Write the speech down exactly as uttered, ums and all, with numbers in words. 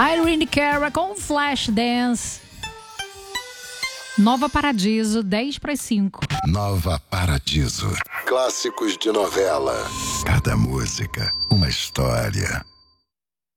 Irene Cara com Flashdance. Nova Paradiso, dez para as cinco. Nova Paradiso. Clássicos de novela. Cada música, uma história.